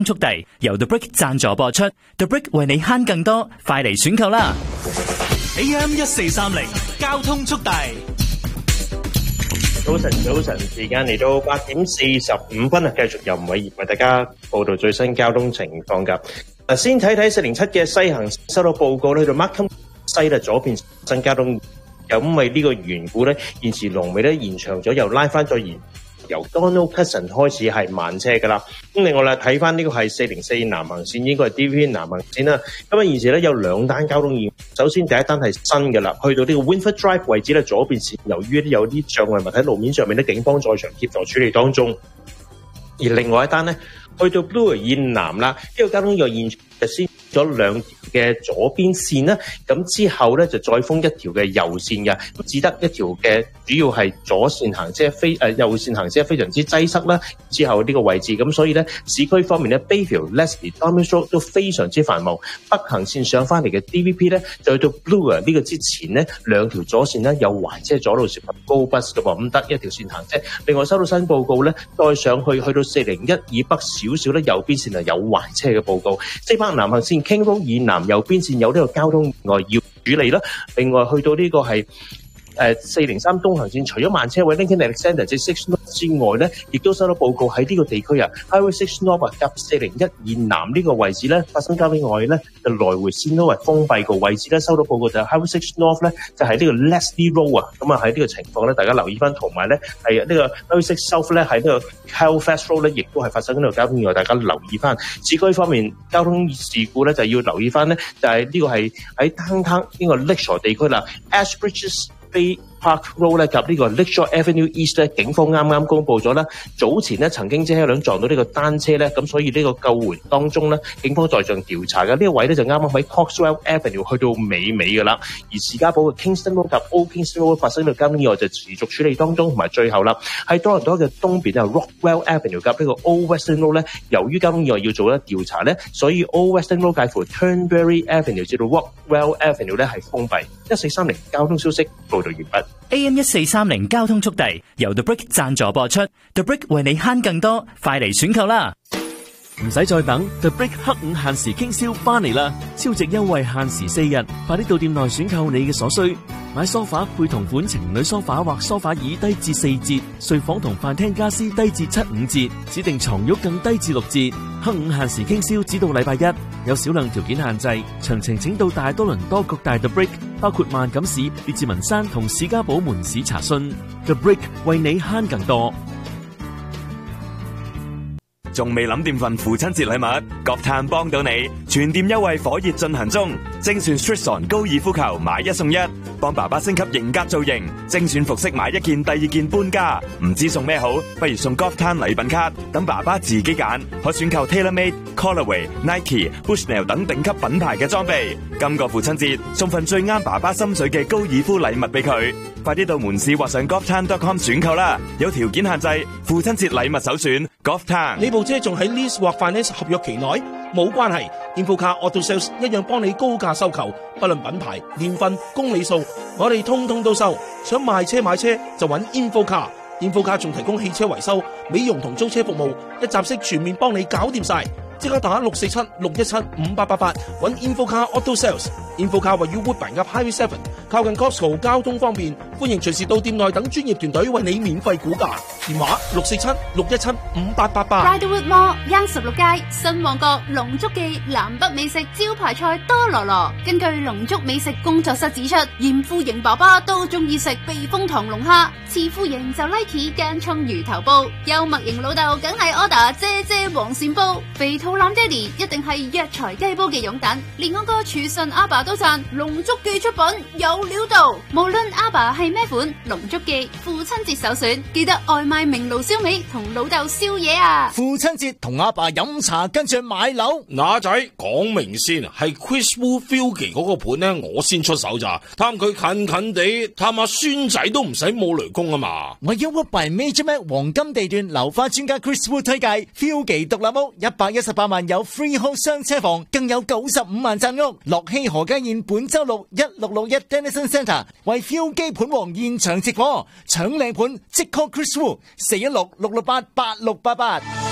速遞由 The Brick 贊助播出 ，The Brick 為你慳更多，快嚟選購啦 ！AM1430 交通速遞。 早晨，時間嚟到8:45啊，繼續由吳偉業為大家報道最新交通情況㗎。先睇睇407嘅西行收到報告咧，去到 Markham 西咧左邊新交通，又因為呢個緣故咧，現時龍尾咧延長咗，又拉翻再延。由 Donald Crescent 開始係慢車㗎啦。咁另外啦，睇翻呢個係404南行線，應該係 DVP 南行線啦。咁現時咧有兩單交通意外。首先第一單係新㗎啦，去到呢個 Winford Drive 位置咧，左邊線由於有啲障礙物喺路面上面咧，警方在場協助處理當中。而另外一單咧，去到 Bloor 以南啦，呢個交通意外現場就先咗兩條嘅左邊線啦，咁之後咧就再封一條嘅右線嘅，咁只得一條嘅主要係左線行車右線行車非常之擠塞啦。之後呢個位置咁，所以咧市區方面咧 Bayfield、Leslie、Dormans Road 都非常之繁忙。北行線上翻嚟嘅 DVP 咧，就去到 Bloor 呢個之前咧兩條左線咧有壞車阻路涉及高 bus 嘅喎，咁得一條線行車。另外收到新報告咧，再上去到401以北少少咧，右邊線係有壞車嘅報告。西北南行線 King Road 以南右邊線有呢個交通意外要處理啦。另外去到呢個係403東行線，除咗慢車位 Lincoln Alexander 即係6 North 之外咧，亦都收到報告喺呢個地區啊 Highway 6 North 夾401以南呢個位置咧發生交通意外咧，就來回線都係封閉個位置咧。收到報告就係 Highway 6 North 咧，就係呢個 Leslie Road 啊。咁啊喺呢個情況咧，大家留意翻，同埋咧係呢個 Highway 6 South 咧喺呢個 Halifax Road 咧，亦都係發生呢個交通意外，大家留意翻。市區方面交通事故咧，就要留意翻咧，就係呢個係喺 Downtown 呢個 Lakeshore 地區啦 ，Ashbridges Park Road 咧及呢個 Lakeshore Avenue East 咧，警方啱啱公佈咗啦。早前咧曾經車輛撞到呢個單車咧，咁所以呢個救援當中咧，警方在場調查嘅呢個位咧就啱啱喺 Coxwell Avenue 去到尾㗎啦。而士嘉堡嘅 Kingston Road 及 Old Kingston Road 發生呢個交通意外就持續處理當中，同埋最後啦喺多倫多嘅東邊啊 Rockwell Avenue 及呢個 Old Western Road 咧，由於交通意外要做咧調查咧，所以 Old Western Road 介乎 Turnberry Avenue 至到 Rockwell Avenue 咧係封閉。1430交通消息報道完畢。 AM1430交通速遞由 The Brick 贊助播出 ，The Brick 為你慳更多，快嚟選購啦！ 唔使再等 ，The Brick 黑五限時傾銷翻嚟啦！超值優惠限時4日，快啲到店內選購你嘅所需。買梳化配同款情侶梳化或梳化椅低至4折，睡房同飯廳家私低至7-5折，指定床褥更低至6折。黑五限時傾銷只到禮拜一，有少量條件限制，詳情請到大多倫多各大 The Brick， 包括萬錦市、列治文山同士嘉堡門市查詢。The Brick 為你慳更多。 仲未諗掂份父親節禮物？國泰幫到你，全店優惠火熱進行中。精選 Stritson 高爾夫球買1送1，幫爸爸升級型格造型。精選服飾買1件，第2件半價。唔知送咩好，不如送 Golf Town 禮品卡，等爸爸自己揀。可選購 TaylorMade、Callaway、Nike、Bushnell 等頂級品牌嘅裝備。今個父親節送份最啱爸爸心水嘅高爾夫禮物俾佢。快啲到門市或上 golftown.com 選購啦！有條件限制，父親節禮物首選 Golf Town。 呢部車仲喺 lease 或 finance 合約期內，冇關係。InfoCar Auto Sales 一樣幫你高價收購，不論品牌、年份、公里數，我哋通通都收。想賣車買車就揾 InfoCar。InfoCar 仲提供汽車維修、美容同租車服務，一站式全面幫你搞掂晒。即刻打647-617-5888揾 InfoCar Auto Sales。InfoCar 位於 Woodbine 及 Highway 7，靠近 Costco， 交通方便，歡迎隨時到店內等專業團隊為你免費估價。電話647-617-5888。 Riderwood Mall 16街新旺角龍竹記南北美食招牌菜多羅羅。根據龍竹美食工作室指出，嚴父型爸爸都中意食避風塘龍蝦，慈父型就 like 間葱魚頭煲，幽默型老豆梗係 order 姐黃鱔煲，肥肚腩爹哋一定係藥材雞煲嘅擁躉。連我個廚神阿爸都讚龍竹記出品有料到，無論阿爸係咩款，龍竹記父親節首選，記得外賣明爐燒味同老豆宵夜啊！ 父親節同阿爸飲茶跟住買樓， 嗱仔講明先，係 Chris Wu Filky 嗰個盤呢，我先出手咋，貪佢近近地，探下孫仔都唔使冇雷公啊嘛！ 為咗 Woodbine Major Mac 黃金地段，樓花專家 Chris Wu 推介 Filky 獨立屋118萬有 freehold 雙車房，更有95萬賺屋。樂熙何家宴本周六1661 Denison Centre 為 Filky 盤王現場直播，搶靚盤即 call Chris Wu 416-668-8688。